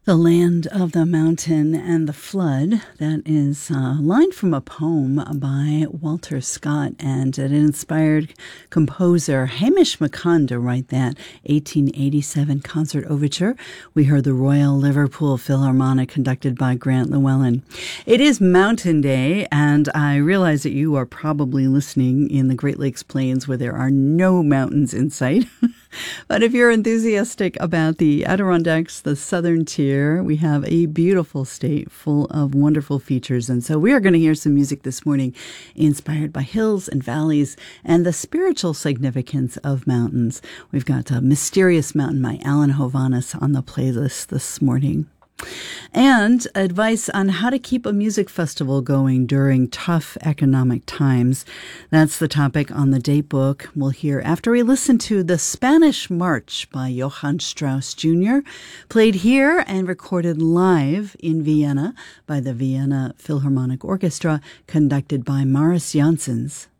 The Land of the Mountain and the Flood. That is a line from a poem by Walter Scott, and it inspired composer Hamish McCunn to write that 1887 concert overture. We heard the Royal Liverpool Philharmonic conducted by Grant Llewellyn. It is Mountain Day, and I realize that you are probably listening in the Great Lakes Plains where there are no mountains in sight. But if you're enthusiastic about the Adirondacks, the southern tier, we have a beautiful state full of wonderful features. And so we are going to hear some music this morning inspired by hills and valleys and the spiritual significance of mountains. We've got Mysterious Mountain by Alan Hovhaness on the playlist this morning. And advice on how to keep a music festival going during tough economic times. That's the topic on the date book we'll hear after we listen to the Spanish March by Johann Strauss Jr., played here and recorded live in Vienna by the Vienna Philharmonic Orchestra, conducted by Maris Janssens.